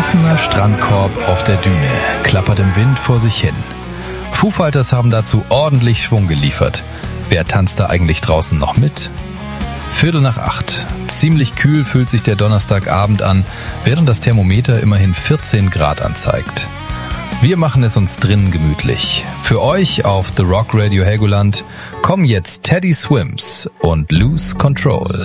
verlassener Strandkorb auf der Düne klappert im Wind vor sich hin. Foo Fighters haben dazu ordentlich Schwung geliefert. Wer tanzt da eigentlich draußen noch mit? 7:45. Ziemlich kühl fühlt sich der Donnerstagabend an, während das Thermometer immerhin 14 Grad anzeigt. Wir machen es uns drinnen gemütlich. Für euch auf The Rock Radio Helgoland kommen jetzt Teddy Swims und Lose Control.